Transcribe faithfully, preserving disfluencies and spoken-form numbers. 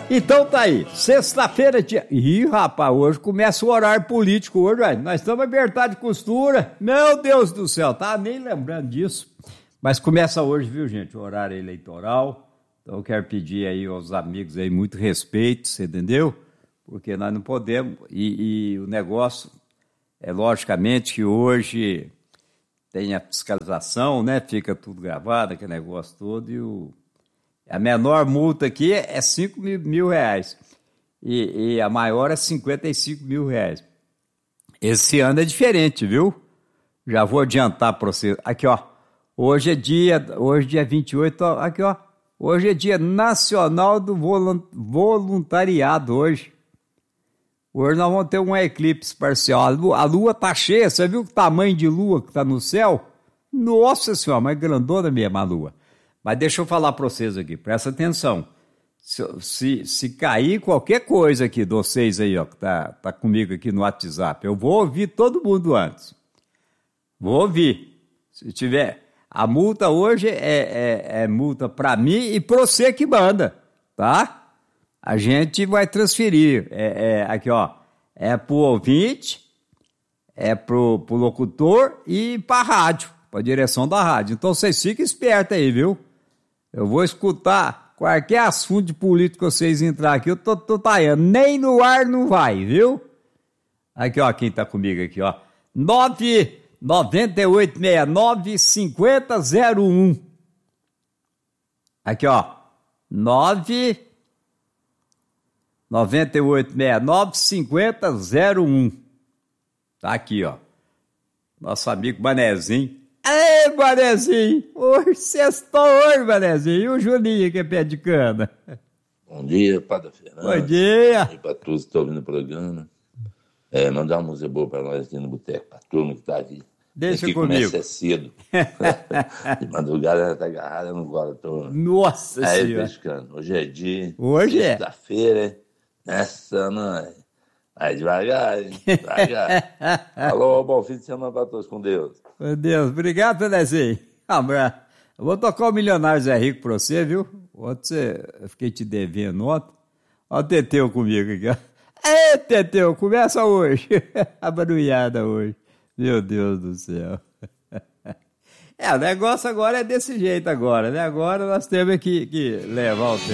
Então tá aí, sexta-feira, dia... Ih, rapaz, hoje começa o horário político hoje, velho. Nós estamos apertados de costura. Meu Deus do céu, tá nem lembrando disso. Mas começa hoje, viu, gente, o horário eleitoral. Então eu quero pedir aí aos amigos aí muito respeito, você entendeu? Porque nós não podemos... E, e o negócio é, logicamente, que hoje tem a fiscalização, né? Fica tudo gravado, aquele negócio todo, e o... A menor multa aqui é cinco mil reais e, e a maior é cinquenta e cinco mil reais. Esse ano é diferente, viu? Já vou adiantar para você. Aqui, ó. Hoje é dia, hoje é dia vinte e oito, ó, aqui, ó. Hoje é dia nacional do voluntariado, hoje. Hoje nós vamos ter um eclipse parcial. A lua, a lua tá cheia, você viu o tamanho de lua que tá no céu? Nossa senhora, mais grandona mesmo a lua. Mas deixa eu falar para vocês aqui, presta atenção. Se, se, se cair qualquer coisa aqui de vocês aí, ó, que tá, tá comigo aqui no WhatsApp, eu vou ouvir todo mundo antes. Vou ouvir. Se tiver... A multa hoje é, é, é multa para mim e para você que manda, tá? A gente vai transferir. É, é, aqui, ó. É pro ouvinte, é pro, pro locutor e pra rádio, pra direção da rádio. Então vocês fiquem espertos aí, viu? Eu vou escutar qualquer assunto de político que vocês entrar aqui, eu tô, tô taiando. Nem no ar não vai, viu? Aqui, ó, quem tá comigo aqui, ó. nove nove oito seis nove cinco zero zero um. Aqui, ó. nove nove oito seis nove cinco zero zero um. Tá aqui, ó. Nosso amigo Manezinho. Ei, Manezinho! Hoje sextou hoje, Manezinho. E o Julinho, que é pé de cana? Bom dia, Padre Fernando. Bom dia. E para todos que estão ouvindo o programa. É, mandar uma música boa para nós aqui no Boteco, para a turma que está aqui. Deixa aqui comigo. Começa é cedo. De madrugada ela está agarrada no colo da turma. Nossa Aí, Senhora. pescando. Hoje é dia. Hoje é. Sexta-feira, nessa noite. Vai devagar, hein? Devagar. Alô, bom fim de semana para todos, com Deus. Meu Deus, obrigado, Penezinho. Abraço. Eu vou tocar o Milionário Zé Rico pra você, viu? Ontem você... eu fiquei te devendo ontem. Olha o Teteu comigo aqui, ó. Ei, Teteu, começa hoje. A barulhada hoje. Meu Deus do céu. É, o negócio agora é desse jeito agora, né? Agora nós temos que, que levar o tempo.